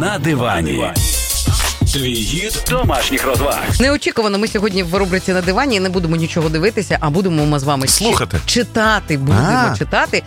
На дивані. Твій гід домашніх розваг. Неочікувано ми сьогодні в рубриці «На дивані» не будемо нічого дивитися, а будемо ми з вами слухати. Читати. Будемо читати.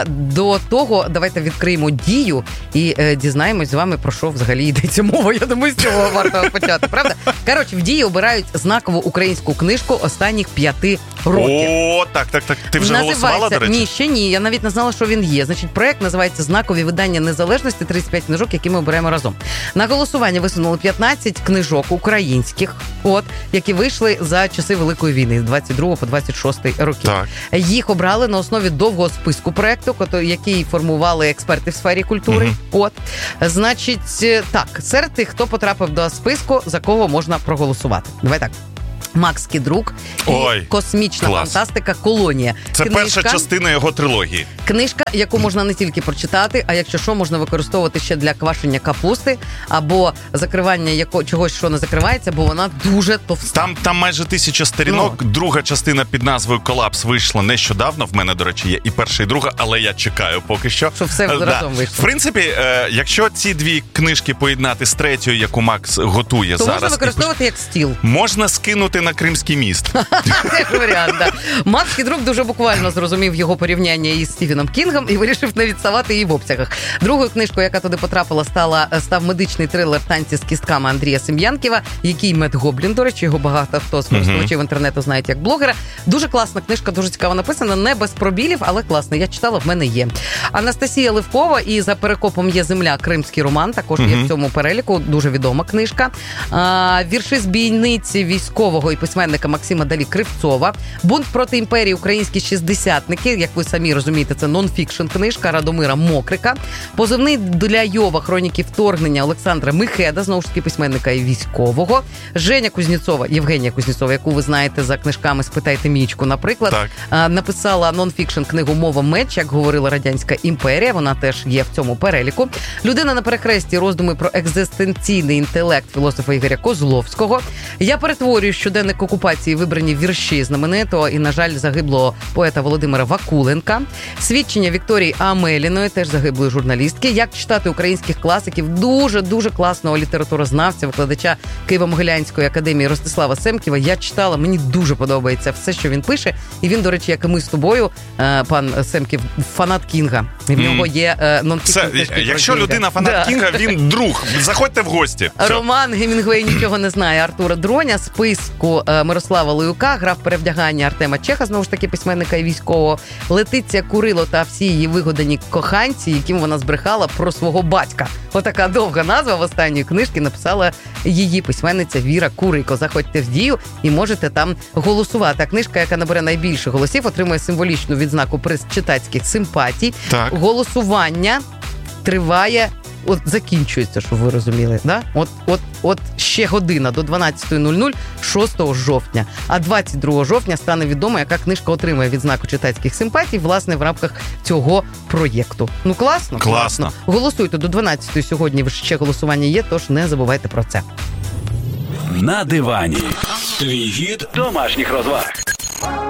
До того давайте відкриємо дію і дізнаємось з вами, про що взагалі йдеться мова. Я думаю, з цього варто почати, правда? Коротше, в дії обирають знакову українську книжку останніх 5 років. О, так. Ти вже голосувала, до речі? Ні, ще ні. Я навіть не знала, що він є. Значить, проект називається «Знакові видання незалежності. 35 книжок, які ми обираємо разом». На голосування висунули 15 книжок українських, які вийшли за часи Великої війни, з 22 по 26 роки. Так. Їх обрали на основі довгого списку проекту, який формували експерти в сфері культури. Значить, так, серед тих, хто потрапив до списку, за кого можна проголосувати. Давай так. Макс Кідрук і космічна фантастика «Колонія». Це перша частина його трилогії. Книжка, яку можна не тільки прочитати, а якщо що, можна використовувати ще для квашення капусти або закривання чогось, що не закривається, бо вона дуже товста. Там майже 1000 сторінок. Друга частина під назвою «Колапс» вийшла нещодавно. В мене, до речі, є і перша, і друга, але я чекаю поки що. Щоб все разом вийшло. В принципі, якщо ці дві книжки поєднати з третьою, яку Макс готує то зараз... можна використовувати як стіл. Можна скинути на Кримський міст. Це варіант, так. Макс Кідрук дуже буквально зрозумів його порівняння із Стівеном Кінгом і вирішив не відставати її в обсягах. Другою книжкою, яка туди потрапила, став медичний трилер «Танці з кістками» Андрія Сем'янківа, який Мед Гоблін, до речі, його багато хто з користувачів інтернету знають як блогера. Дуже класна книжка, дуже цікаво написана, не без пробілів, але класна. Я читала, в мене є. Анастасія Левкова і «За перекопом є земля. Кримський роман» також є в цьому переліку, дуже відома книжка. Вірші з бійниці військового і письменника Максима Далі Кривцова. «Бунт проти імперії. Українські шістдесятники». Як ви самі розумієте, це нон-фікшн книжка Радомира Мокрика. «Позивний для Йова. Хроніки вторгнення» Олександра Михеда, знову ж таки письменника і військового. Євгенія Кузнєцова, яку ви знаєте за книжками «Спитайте Мічку», наприклад, написала нон-фікшн книгу «Мова меч», як говорила Радянська імперія. Вона теж є в цьому переліку. «Людина на перехресті. Роздуми про екзистенційний інтелект» філософа Ігоря Козловського. «Я перетворюю щоденник окупації. Вибрані вірші знаменитого і, на жаль, загиблого поета Володимира Вакуленка». «Свідчення» Вікторії Амеліної, теж загиблої журналістки. «Як читати українських класиків» дуже класного літературознавця, викладача Києво-Могилянської академії Ростислава Семківа. Я читала, мені дуже подобається все, що він пише. І він, до речі, як і ми з тобою, пан Семків, фанат Кінга. І в нього є нон-фікшн книжки. Якщо людина фанат Кінга, він друг. Заходьте в гості. Роман «Гемінгвей нічого не знає» Артура Дроня, списку Мирослава Леюка, гра в перевдягання Артема Чеха, знову ж таки письменника і військового. Летиція Курило та всі її вигадані коханці, яким вона збрехала про свого батька. Отака довга назва в останньої книжки написала її письменниця Віра Курико. Заходьте в дію і можете там голосувати. А книжка, яка набере найбільше голосів, отримує символічну відзнаку приз читацьких симпатій. Так. Голосування триває, закінчується, щоб ви розуміли, да? От ще година до 12:00 6 жовтня. А 22 жовтня стане відомо, яка книжка отримає відзнаку читацьких симпатій, власне, в рамках цього проєкту. Ну, класно? Класно. Голосуйте до 12:00 сьогодні, ще голосування є, тож не забувайте про це. На дивані. Твій гід домашніх розваг.